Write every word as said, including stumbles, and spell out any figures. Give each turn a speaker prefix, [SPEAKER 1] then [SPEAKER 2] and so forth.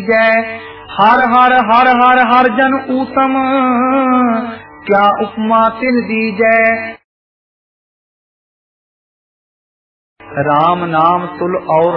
[SPEAKER 1] दीजै। हर हर हर हर हर जन ऊतम, क्या उपमा तिन दीजै। राम नाम तुल और